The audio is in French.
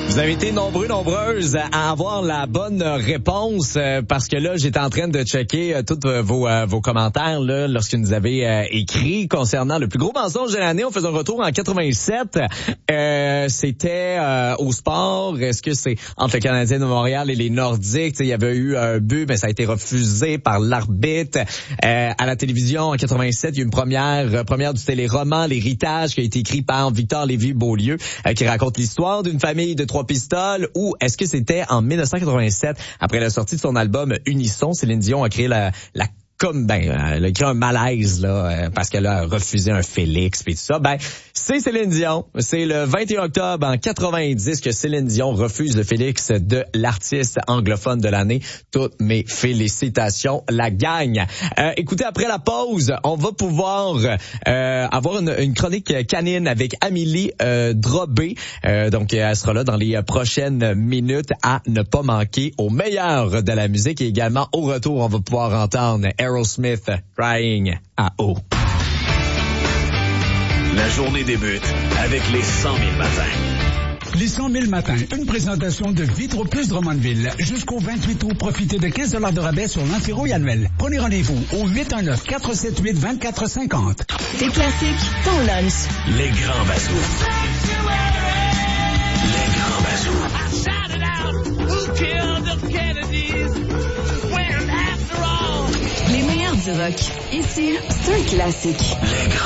Vous avez été nombreuses à avoir la bonne réponse parce que là, j'étais en train de checker tous vos commentaires là, lorsque vous avez écrit concernant le plus gros mensonge de l'année. On faisait un retour en 87. C'était au sport. Est-ce que c'est entre le Canadien de Montréal et les Nordiques? Il y avait eu un but, mais ça a été refusé par l'arbitre. À la télévision, en 87, il y a eu une première du téléroman L'Héritage qui a été écrit par Victor Lévy-Beaulieu qui raconte l'histoire d'une famille de 3 pistoles, ou est-ce que c'était en 1987, après la sortie de son album Unisson, Céline Dion a créé elle a créé un malaise là parce qu'elle a refusé un Félix et tout ça. C'est Céline Dion. C'est le 21 octobre en 90 que Céline Dion refuse le Félix de l'artiste anglophone de l'année. Toutes mes félicitations, la gang. Écoutez, après la pause, on va pouvoir avoir une chronique canine avec Amélie Drobé. Donc, elle sera là dans les prochaines minutes à ne pas manquer au meilleur de la musique. Et également, au retour, on va pouvoir entendre Aerosmith, Crying à eau. La journée débute avec les 100 000 matins. Les 100 000 matins, une présentation de Vitro Plus Drummondville. Jusqu'au 28 août, profitez de 15 $ de rabais sur l'antirouille annuel. Prenez rendez-vous au 819-478-2450. Des classiques, ton lunch. Les grands bazous. Les grands bazous. Les meilleurs du rock. Ici, c'est un classique. Les grands